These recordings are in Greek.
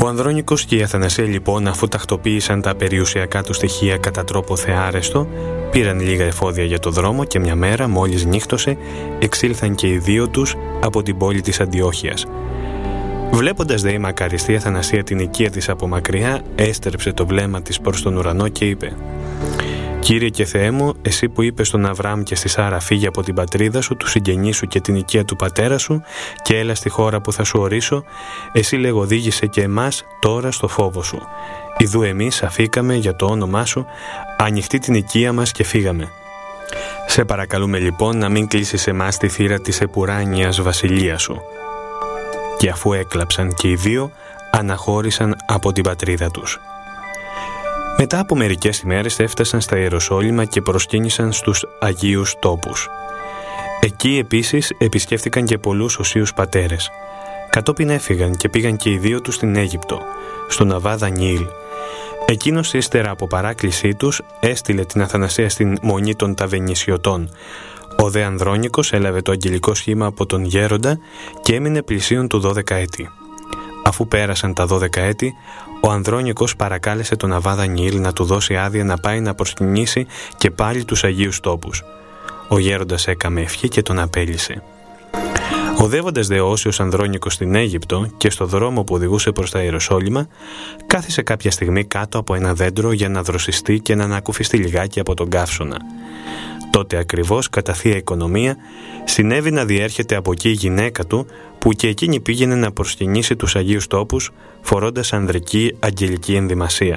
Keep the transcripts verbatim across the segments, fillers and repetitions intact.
Ο Ανδρώνικος και η Αθανασία λοιπόν, αφού τακτοποίησαν τα περιουσιακά του στοιχεία κατά τρόπο θεάρεστο, πήραν λίγα εφόδια για το δρόμο και μια μέρα, μόλις νύχτωσε, εξήλθαν και οι δύο τους από την πόλη της Αντιόχειας. Βλέποντας δε η μακαριστή Αθανασία την οικία της από μακριά, έστρεψε το βλέμμα της προς τον ουρανό και είπε: «Κύριε και Θεέ μου, εσύ που είπες στον Αβραάμ και στη Σάρα φύγε από την πατρίδα σου, του συγγενείς σου και την οικία του πατέρα σου και έλα στη χώρα που θα σου ορίσω, εσύ λέγω οδήγησε και εμάς τώρα στο φόβο σου. Ιδού εμείς αφήκαμε για το όνομά σου, ανοιχτή την οικία μας και φύγαμε. Σε παρακαλούμε λοιπόν να μην κλείσεις εμάς τη θύρα της επουράνιας βασιλείας σου». Και αφού έκλαψαν και οι δύο, αναχώρησαν από την πατρίδα τους. Μετά από μερικές ημέρες έφτασαν στα Ιεροσόλυμα και προσκύνησαν στους Αγίους Τόπους. Εκεί επίσης επισκέφθηκαν και πολλούς οσίους πατέρες. Κατόπιν έφυγαν και πήγαν και οι δύο τους στην Αίγυπτο, στον Αββά Δανιήλ. Εκείνος ύστερα από παράκλησή τους έστειλε την Αθανασία στην μονή των Ταβενισιωτών. Ο δε Ανδρώνικος έλαβε το αγγελικό σχήμα από τον γέροντα και έμεινε πλησίον του δώδεκα έτη. Αφού πέρασαν τα δώδεκα έτη, ο Ανδρώνικος παρακάλεσε τον Αββά Δανιήλ να του δώσει άδεια να πάει να προσκυνήσει και πάλι τους Αγίους Τόπους. Ο γέροντας έκαμε ευχή και τον απέλυσε. Οδεύοντας δε όσιος Ανδρώνικος στην Αίγυπτο και στο δρόμο που οδηγούσε προς τα Ιεροσόλυμα, κάθισε κάποια στιγμή κάτω από ένα δέντρο για να δροσιστεί και να ανακουφιστεί λιγάκι από τον καύσωνα. Τότε ακριβώς, κατά θεία οικονομία, συνέβη να διέρχεται από εκεί η γυναίκα του, που και εκείνη πήγαινε να προσκυνήσει τους Αγίους Τόπους, φορώντας ανδρική αγγελική ενδυμασία.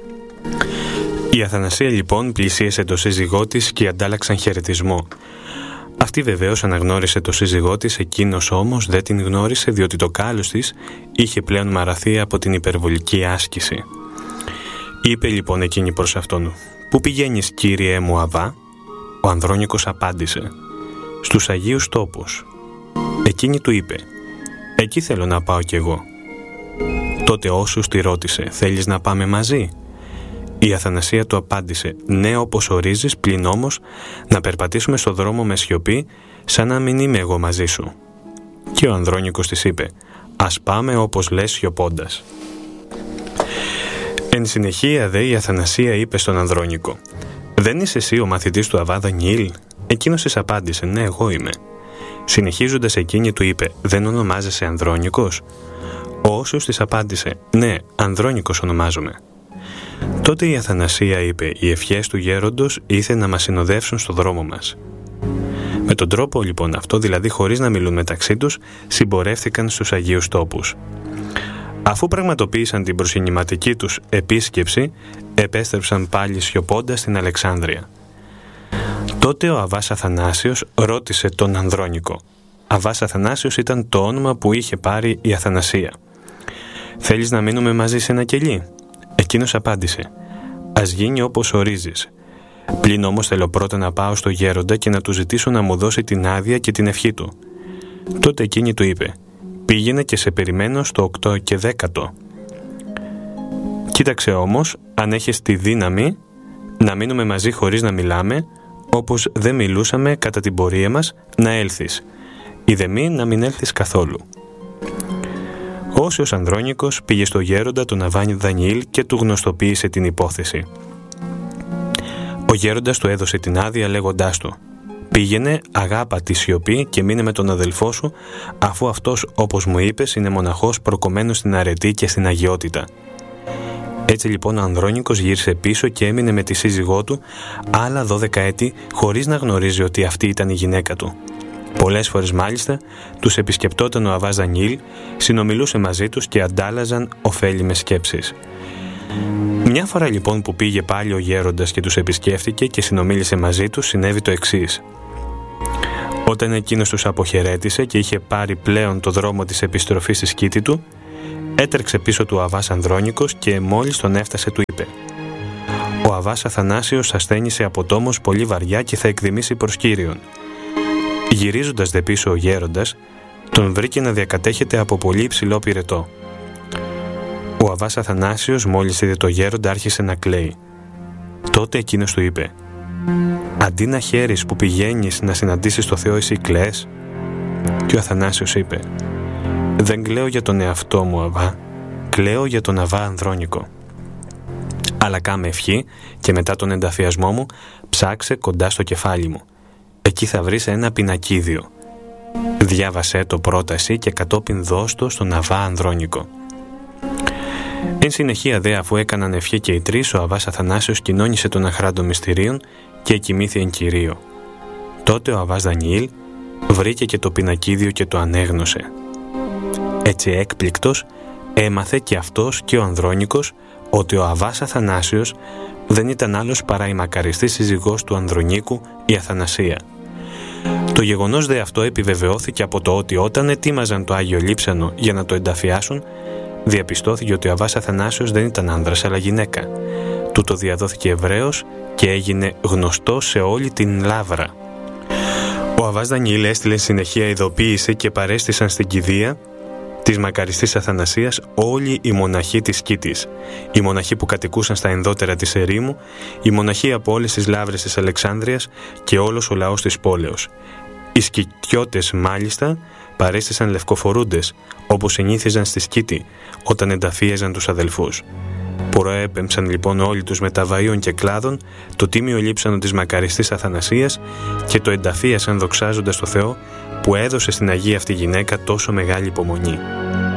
Η Αθανασία λοιπόν πλησίασε το σύζυγό της και αντάλλαξαν χαιρετισμό. Αυτή βεβαίως αναγνώρισε το σύζυγό της, εκείνος όμως δεν την γνώρισε, διότι το κάλος της είχε πλέον μαραθεί από την υπερβολική άσκηση. Είπε λοιπόν εκείνη προς αυτόν: «Πού πηγαίνεις, κύριέ μου Αββά?» Ο Ανδρώνικος απάντησε: «Στους Αγίους Τόπους». Εκείνη του είπε: «Εκεί θέλω να πάω κι εγώ». Τότε όσους τη ρώτησε: «Θέλεις να πάμε μαζί?» Η Αθανασία του απάντησε: «Ναι, όπως ορίζεις, πλην όμως να περπατήσουμε στο δρόμο με σιωπή, σαν να μην είμαι εγώ μαζί σου». Και ο Ανδρώνικος της είπε: «Ας πάμε όπως λες σιωπώντας». Εν συνεχεία δε η Αθανασία είπε στον Ανδρώνικο: «Δεν είσαι εσύ ο μαθητής του Αββά Δανιήλ?» Εκείνος της απάντησε: «Ναι, εγώ είμαι». Συνεχίζοντας εκείνη του είπε: «Δεν ονομάζεσαι Ανδρώνικος?» Ο όσιος της απάντησε: «Ναι, Ανδρώνικος ονομάζομαι». Τότε η Αθανασία είπε: «Οι ευχές του γέροντος ήθελε να μας συνοδεύσουν στο δρόμο μας». Με τον τρόπο λοιπόν αυτό, δηλαδή χωρίς να μιλούν μεταξύ τους, συμπορεύθηκαν στους Αγίους Τόπους. Αφού πραγματοποίησαν την προσυνηματική τους επίσκεψη, επέστρεψαν πάλι σιωπώντας στην Αλεξάνδρεια. Τότε ο Αββάς Αθανάσιος ρώτησε τον Ανδρώνικο. Αββάς Αθανάσιος ήταν το όνομα που είχε πάρει η Αθανασία. «Θέλεις να μείνουμε μαζί σε ένα κελί?» Εκείνος απάντησε: «Ας γίνει όπως ορίζεις. Πλην όμως θέλω πρώτα να πάω στο γέροντα και να του ζητήσω να μου δώσει την άδεια και την ευχή του». Τότε εκείνη του είπε: «Πήγαινε και σε περιμένω στο οκτώ και δέκατο. Κοίταξε όμως, αν έχεις τη δύναμη, να μείνουμε μαζί χωρίς να μιλάμε, όπως δεν μιλούσαμε κατά την πορεία μας, να έλθεις. Ή δε μη να μην έλθεις καθόλου». Όσιος Ανδρώνικος πήγε στο γέροντα τον Αββά Δανιήλ και του γνωστοποίησε την υπόθεση. Ο γέροντας του έδωσε την άδεια λέγοντάς του: «Πήγαινε, αγάπα τη σιωπή και μείνε με τον αδελφό σου, αφού αυτός, όπως μου είπες, είναι μοναχός προκομμένος στην αρετή και στην αγιότητα». Έτσι λοιπόν ο Ανδρώνικος γύρισε πίσω και έμεινε με τη σύζυγό του άλλα δώδεκα έτη, χωρίς να γνωρίζει ότι αυτή ήταν η γυναίκα του. Πολλές φορές μάλιστα τους επισκεπτόταν ο Αββάς Δανιήλ, συνομιλούσε μαζί τους και αντάλλαζαν ωφέλιμες σκέψεις. Μια φορά λοιπόν που πήγε πάλι ο γέροντας και τους επισκέφθηκε και συνομίλησε μαζί τους, συνέβη το εξής. Όταν εκείνος τους αποχαιρέτησε και είχε πάρει πλέον το δρόμο της επιστροφής στη σκήτη του, έτρεξε πίσω του ο Αββάς Ανδρώνικος και μόλις τον έφτασε του είπε: «Ο Αββάς Αθανάσιος ασθένησε από τόμος πολύ βαριά και θα εκδημήσει προς Κύριον». Γυρίζοντας δε πίσω ο γέροντας, τον βρήκε να διακατέχεται από πολύ υψηλό πυρετό. Ο Αββάς Αθανάσιος μόλις είδε το γέροντα άρχισε να κλαίει. Τότε εκείνος του είπε: «Αντί να χαίρεις που πηγαίνεις να συναντήσεις το Θεό, εσύ κλαις?» Και ο Αθανάσιος είπε: «Δεν κλαίω για τον εαυτό μου, Αββά. κλαίω για τον Αβά Ανδρώνικο. Αλλά κάμε ευχή και μετά τον ενταφιασμό μου ψάξε κοντά στο κεφάλι μου. Εκεί θα βρεις ένα πινακίδιο. Διάβασέ το πρόταση και κατόπιν δώσ' το στον Αβά Ανδρώνικο. Εν συνεχεία δε, αφού έκαναν ευχή και οι τρεις, ο Αβάς Αθανάσιος κοινώνησε τον αχράντο μυστηρίων και εκοιμήθη εν Κυρίω. Τότε ο Αβάς Δανιήλ βρήκε και το πινακίδιο και το ανέγνωσε. Έτσι έκπληκτος έμαθε και αυτός και ο Ανδρώνικος ότι ο Αβάς Αθανάσιος δεν ήταν άλλος παρά η μακαριστή σύζυγός του Ανδρονίκου, η Αθανασία. Το γεγονός δε αυτό επιβεβαιώθηκε από το ότι όταν ετοίμαζαν το Άγιο Λείψανο για να το ενταφιάσουν, διαπιστώθηκε ότι ο Αβάς Αθανάσιος δεν ήταν άνδρας αλλά γυναίκα. Τούτο διαδόθηκε ευρέως και έγινε γνωστό σε όλη την Λάβρα. Ο Αβάς Δανιήλ έστειλε συνεχεία ειδοποίηση και παρέστησαν στην κηδεία της μακαριστής Αθανασίας όλοι οι μοναχοί της Σκήτης, οι μοναχοί που κατοικούσαν στα ενδότερα της ερήμου, οι μοναχοί από όλες τις λάβρες της Αλεξάνδρειας και όλος ο λαός της πόλεως. Οι σκητιώτες μάλιστα παρέστησαν λευκοφορούντες, όπως συνήθιζαν στη Σκήτη όταν ενταφίαζαν τους αδελφούς. Προέπεμψαν λοιπόν όλοι τους μεταβαΐων και κλάδων το τίμιο λείψανο της μακαριστής Αθανασίας και το ενταφίασαν δοξάζοντας το Θεό που έδωσε στην Αγία αυτή γυναίκα τόσο μεγάλη υπομονή.